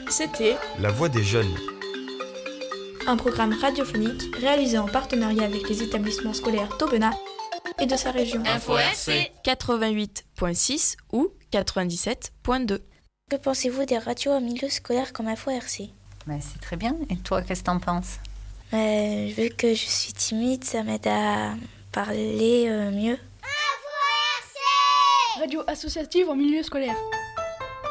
C'était La Voix des Jeunes, un programme radiophonique réalisé en partenariat avec les établissements scolaires d'Aubenas et de sa région. Info RC 88.6 ou 97.2. Que pensez-vous des radios en milieu scolaire comme Info RC? C'est très bien. Et toi, qu'est-ce que t'en penses? Vu que je suis timide, ça m'aide à parler mieux. Radio associative en milieu scolaire.